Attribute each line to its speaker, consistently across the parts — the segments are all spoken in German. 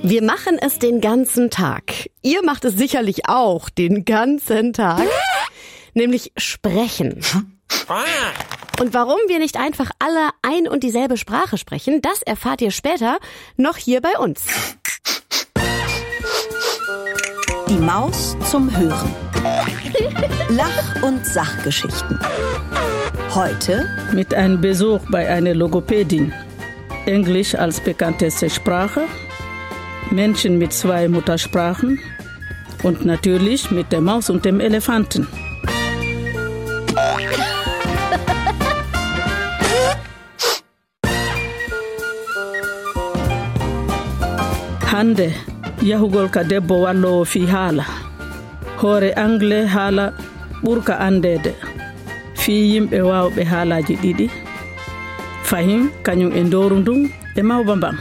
Speaker 1: Wir machen es den ganzen Tag. Ihr macht es sicherlich auch den ganzen Tag. Nämlich sprechen. Und warum wir nicht einfach alle ein und dieselbe Sprache sprechen, das erfahrt ihr später noch hier bei uns.
Speaker 2: Die Maus zum Hören. Lach- und Sachgeschichten. Heute
Speaker 3: mit einem Besuch bei einer Logopädin. Englisch als bekannteste Sprache, Menschen mit 2 Muttersprachen und natürlich mit der Maus und dem Elefanten. Hande yahugol ka debbo wallowo fi haala hoore anglais haala ɓurka andede fi yimɓe wawɓe haalaji ɗiɗi fahim kañum e ndoru ndun e mawba mbam.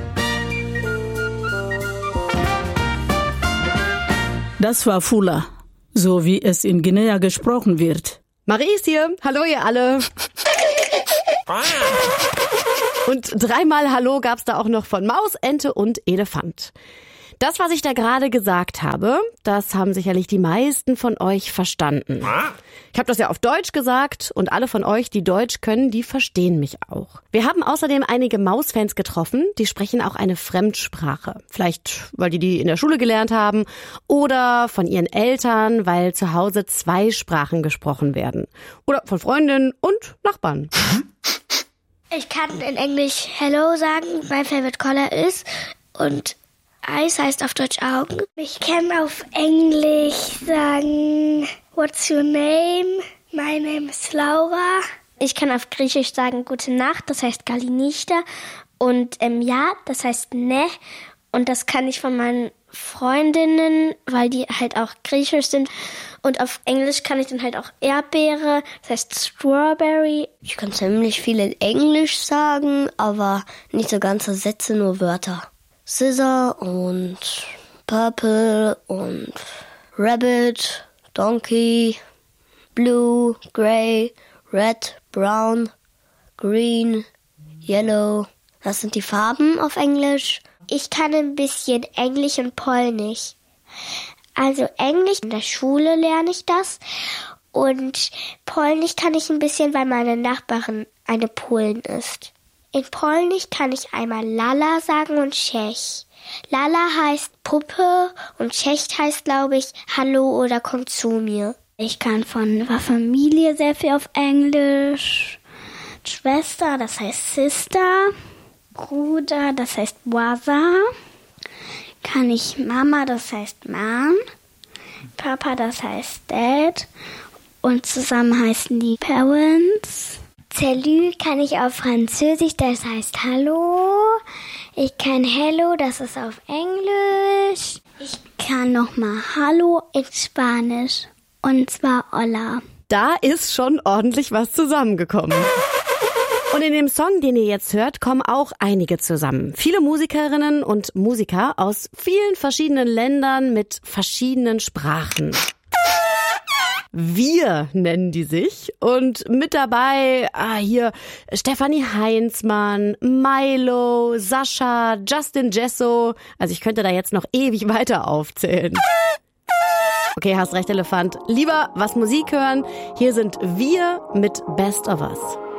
Speaker 3: Das war Fula, so wie es in Guinea gesprochen wird.
Speaker 1: Marie ist hier. Hallo ihr alle. Und 3-mal Hallo gab's da auch noch von Maus, Ente und Elefant. Das, was ich da gerade gesagt habe, das haben sicherlich die meisten von euch verstanden. Ich habe das ja auf Deutsch gesagt und alle von euch, die Deutsch können, die verstehen mich auch. Wir haben außerdem einige Mausfans getroffen, die sprechen auch eine Fremdsprache. Vielleicht, weil die in der Schule gelernt haben oder von ihren Eltern, weil zu Hause 2 Sprachen gesprochen werden. Oder von Freundinnen und Nachbarn.
Speaker 4: Ich kann in Englisch Hello sagen, mein Favorite Color ist und Eis heißt auf Deutsch Augen. Ich kann auf Englisch sagen, what's your name? My name is Laura. Ich kann auf Griechisch sagen, gute Nacht, das heißt Kalinichta. Und ja, das heißt ne. Und das kann ich von meinen Freundinnen, weil die halt auch griechisch sind. Und auf Englisch kann ich dann halt auch Erdbeere, das heißt Strawberry.
Speaker 5: Ich kann ziemlich viel in Englisch sagen, aber nicht so ganze Sätze, nur Wörter. Scissor und Purple und Rabbit, Donkey, Blue, Grey, Red, Brown, Green, Yellow. Das sind die Farben auf Englisch.
Speaker 4: Ich kann ein bisschen Englisch und Polnisch. Also Englisch, in der Schule lerne ich das. Und Polnisch kann ich ein bisschen, weil meine Nachbarin eine Polin ist. In Polnisch kann ich einmal Lala sagen und Czech. Lala heißt Puppe und Czech heißt, glaube ich, Hallo oder komm zu mir. Ich kann von Familie sehr viel auf Englisch. Schwester, das heißt Sister. Bruder, das heißt Brother. Kann ich Mama, das heißt Mom. Papa, das heißt Dad. Und zusammen heißen die Parents. Salut kann ich auf Französisch, das heißt Hallo. Ich kann Hello, das ist auf Englisch. Ich kann nochmal Hallo in Spanisch. Und zwar Hola.
Speaker 1: Da ist schon ordentlich was zusammengekommen. Und in dem Song, den ihr jetzt hört, kommen auch einige zusammen. Viele Musikerinnen und Musiker aus vielen verschiedenen Ländern mit verschiedenen Sprachen. Wir nennen die sich. Und mit dabei hier Stefanie Heinzmann, Milo, Sascha, Justin Jesso. Also ich könnte da jetzt noch ewig weiter aufzählen. Okay, hast recht, Elefant. Lieber was Musik hören. Hier sind wir mit Best of Us.